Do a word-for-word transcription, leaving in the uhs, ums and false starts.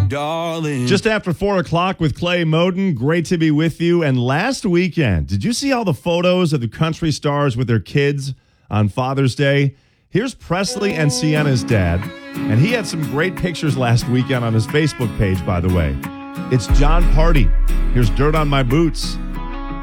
darling. Just after four o'clock with Clay Moden. Great to be with you. And last weekend, did you see all the photos of the country stars with their kids on Father's Day? Here's Presley and Sienna's dad, and he had some great pictures last weekend on his Facebook page, by the way. It's John Party. Here's Dirt on My Boots.